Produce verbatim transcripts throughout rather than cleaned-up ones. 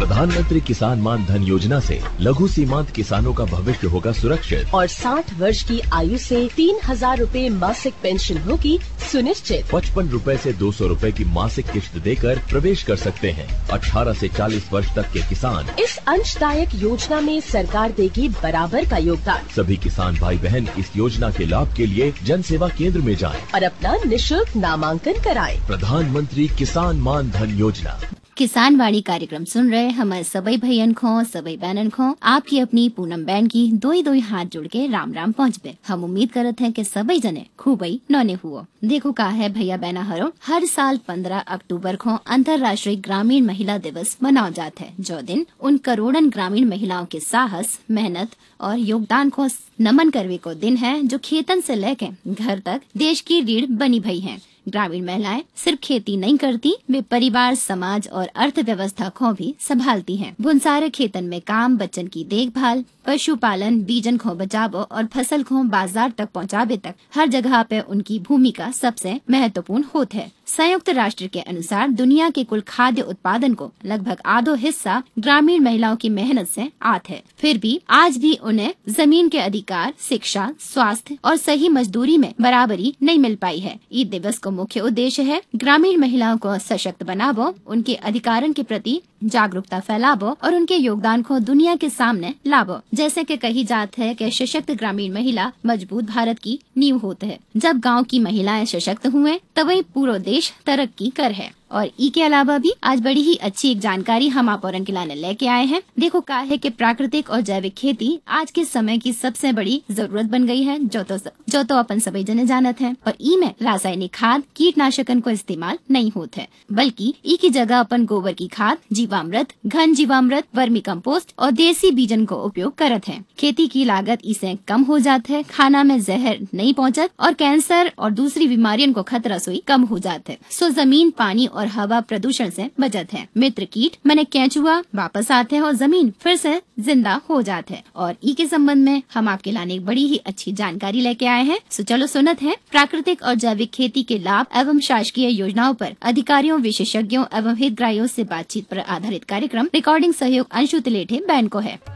प्रधानमंत्री किसान मान धन योजना से लघु सीमांत किसानों का भविष्य होगा सुरक्षित और साठ वर्ष की आयु से तीन हजार रूपए मासिक पेंशन होगी सुनिश्चित। पचपन रूपए से दो सौ रूपए की मासिक किश्त देकर प्रवेश कर सकते हैं। अठारह से चालीस वर्ष तक के किसान इस अंशदायक योजना में सरकार देगी बराबर का योगदान। सभी किसान भाई बहन इस योजना के लाभ के लिए जन सेवा केंद्र में जाएं और अपना निशुल्क नामांकन कराएं। प्रधानमंत्री किसान मान धन योजना। किसान वाणी कार्यक्रम सुन रहे हमारे सभी भैयन खो सभी बहनन खो आपकी अपनी पूनम बहन की दो ही दो ही हाथ जोड़ के राम राम पहुँचबे। हम उम्मीद करते हैं कि सभी जने खूब ही नौने हुआ। देखो का है भैया बहना हरो हर साल पंद्रह अक्टूबर को अंतर्राष्ट्रीय ग्रामीण महिला दिवस मनाया जाता है। जो दिन उन करोड़न ग्रामीण महिलाओं के साहस मेहनत और योगदान को नमन करने को दिन है जो खेतन से लेके घर तक देश की रीढ़ बनी भई है। ग्रामीण महिलाएं सिर्फ खेती नहीं करती, वे परिवार समाज और अर्थव्यवस्था को भी संभालती हैं। भुनसारे खेतन में काम, बच्चन की देखभाल, पशुपालन, बीजन को बचावो और फसल को बाजार तक पहुंचावे तक हर जगह पे उनकी भूमिका सबसे महत्वपूर्ण होती है। संयुक्त राष्ट्र के अनुसार दुनिया के कुल खाद्य उत्पादन को लगभग आधो हिस्सा ग्रामीण महिलाओं की मेहनत से आत है। फिर भी आज भी उन्हें जमीन के अधिकार, शिक्षा, स्वास्थ्य और सही मजदूरी में बराबरी नहीं मिल पाई है। इस दिवस को मुख्य उद्देश्य है ग्रामीण महिलाओं को सशक्त बनावो, उनके अधिकारों के प्रति जागरूकता फैलावो और उनके योगदान को दुनिया के सामने लावो। जैसे कि कही जात है कि सशक्त ग्रामीण महिला मजबूत भारत की नींव होती है। जब गांव की महिलाएं सशक्त हुए तभी पूरा देश तरक्की कर है। और ई के अलावा भी आज बड़ी ही अच्छी एक जानकारी हम आप और के लाने लेके आए हैं। देखो क्या है कि प्राकृतिक और जैविक खेती आज के समय की सबसे बड़ी जरूरत बन गई है, जो तो जो तो अपन सभी जने जानत हैं। और ई में रासायनिक खाद, कीटनाशकन को इस्तेमाल नहीं होता है, बल्कि ई की जगह अपन गोबर की खाद, जीवामृत, घन जीवामृत, वर्मी कम्पोस्ट और देसी बीजन को उपयोग करत है। खेती की लागत इसे कम हो जाता है, खाना में जहर नहीं पहुँचत और कैंसर और दूसरी बीमारियों को खतरा सोई कम हो जाता है। सो जमीन, पानी और हवा प्रदूषण से बचत है। मित्र कीट मैंने केंचुआ वापस आते हैं और जमीन फिर से जिंदा हो जाते हैं। और ई के संबंध में हम आपके लाने एक बड़ी ही अच्छी जानकारी लेके आए हैं। सो चलो सुनत है प्राकृतिक और जैविक खेती के लाभ एवं शासकीय योजनाओं पर अधिकारियों, विशेषज्ञों एवं हितग्राहियों से बातचीत पर आधारित कार्यक्रम। रिकॉर्डिंग सहयोग अंशु तिलेठे बैन को है।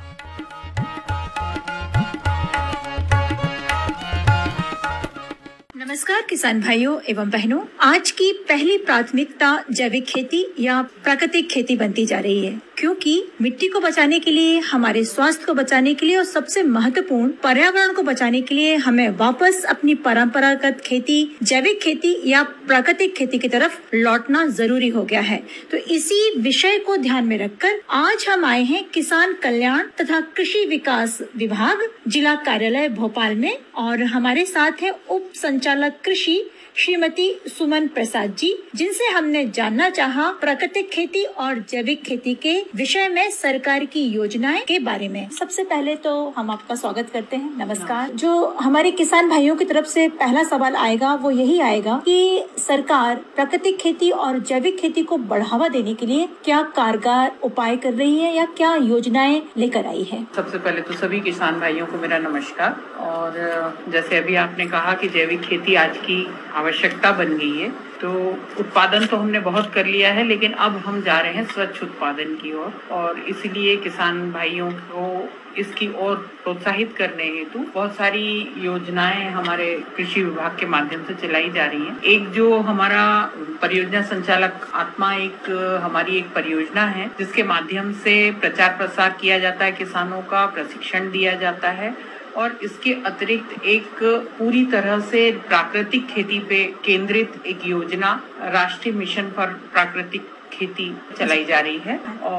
नमस्कार किसान भाइयों एवं बहनों, आज की पहली प्राथमिकता जैविक खेती या प्राकृतिक खेती बनती जा रही है, क्योंकि मिट्टी को बचाने के लिए, हमारे स्वास्थ्य को बचाने के लिए और सबसे महत्वपूर्ण पर्यावरण को बचाने के लिए हमें वापस अपनी परंपरागत खेती, जैविक खेती या प्राकृतिक खेती की तरफ लौटना जरूरी हो गया है। तो इसी विषय को ध्यान में रखकर आज हम आए हैं किसान कल्याण तथा कृषि विकास विभाग जिला कार्यालय भोपाल में, और हमारे साथ है उप संचालक कृषि श्रीमती सुमन प्रसाद जी, जिनसे हमने जानना चाहा प्राकृतिक खेती और जैविक खेती के विषय में सरकार की योजनाएं के बारे में। सबसे पहले तो हम आपका स्वागत करते हैं। नमस्कार। जो हमारे किसान भाइयों की तरफ से पहला सवाल आएगा वो यही आएगा कि सरकार प्राकृतिक खेती और जैविक खेती को बढ़ावा देने के लिए क्या कारगर उपाय कर रही है या क्या योजनाएं लेकर आई है? सबसे पहले तो सभी किसान भाइयों को मेरा नमस्कार। और जैसे अभी आपने कहा कि जैविक खेती आज की आवश्यकता बन गई है, तो उत्पादन तो हमने बहुत कर लिया है, लेकिन अब हम जा रहे हैं स्वच्छ उत्पादन की ओर। और, और इसलिए किसान भाइयों को इसकी ओर प्रोत्साहित करने हेतु बहुत सारी योजनाएं हमारे कृषि विभाग के माध्यम से चलाई जा रही हैं। एक जो हमारा परियोजना संचालक आत्मा एक हमारी एक परियोजना है, जिसके माध्यम से प्रचार प्रसार किया जाता है, किसानों का प्रशिक्षण दिया जाता है। और इसके अतिरिक्त एक पूरी तरह से प्राकृतिक खेती पे केंद्रित एक योजना राष्ट्रीय मिशन फॉर प्राकृतिक खेती चलाई जा रही है। और